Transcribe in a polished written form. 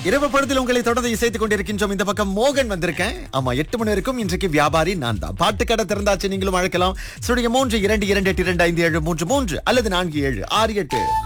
இரவு பொழுதில் உங்களை தொடர்ந்து இசைத்துக் கொண்டிருக்கின்றோம். இந்த பக்கம் மோகன் வந்திருக்கேன். ஆமா, 8 மணி வரைக்கும் இன்றைக்கு வியாபாரி நான் தான். பாட்டுக்கடை திறந்தாச்சு, நீங்களும் அழைக்கலாம். 3 2 2 8 2 5 7 3 3 அல்லது 4 7 6 8